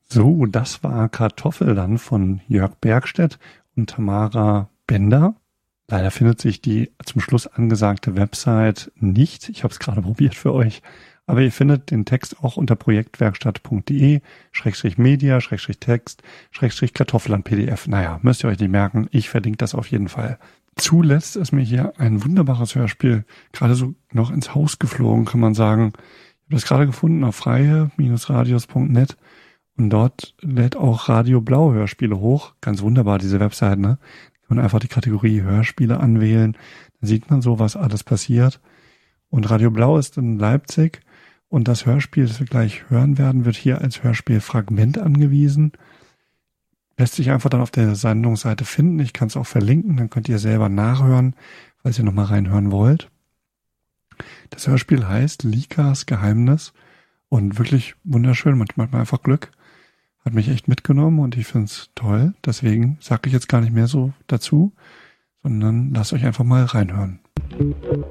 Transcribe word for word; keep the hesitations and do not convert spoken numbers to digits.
So, das war Kartoffel dann von Jörg Bergstedt und Tamara Bender. Leider findet sich die zum Schluss angesagte Website nicht. Ich habe es gerade probiert für euch. Aber ihr findet den Text auch unter projektwerkstatt.de, Schrägstrich Media, Schrägstrich Text, Schrägstrich Kartoffel an P D F. Naja, müsst ihr euch nicht merken. Ich verlinke das auf jeden Fall. Zuletzt ist mir hier ein wunderbares Hörspiel gerade so noch ins Haus geflogen, kann man sagen. Ich habe das gerade gefunden auf freie Radios punkt net und dort lädt auch Radio Blau Hörspiele hoch. Ganz wunderbar, diese Website, ne? Kann man einfach die Kategorie Hörspiele anwählen. Dann sieht man so, was alles passiert. Und Radio Blau ist in Leipzig. Und das Hörspiel, das wir gleich hören werden, wird hier als Hörspielfragment angewiesen. Lässt sich einfach dann auf der Sendungsseite finden. Ich kann es auch verlinken, dann könnt ihr selber nachhören, falls ihr nochmal reinhören wollt. Das Hörspiel heißt Likas Geheimnis und wirklich wunderschön. Manchmal hat man einfach Glück. Hat mich echt mitgenommen und ich finde es toll. Deswegen sage ich jetzt gar nicht mehr so dazu, sondern lasst euch einfach mal reinhören.